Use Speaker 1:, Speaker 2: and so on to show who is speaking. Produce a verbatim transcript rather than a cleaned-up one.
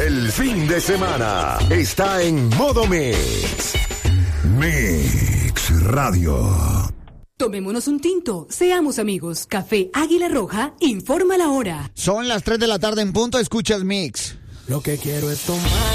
Speaker 1: El fin de semana está en modo Mix. Mix Radio.
Speaker 2: Tomémonos un tinto, seamos amigos. Café Águila Roja informa la hora.
Speaker 3: Son las tres de la tarde en punto, escuchas Mix.
Speaker 4: Lo que quiero es tomar.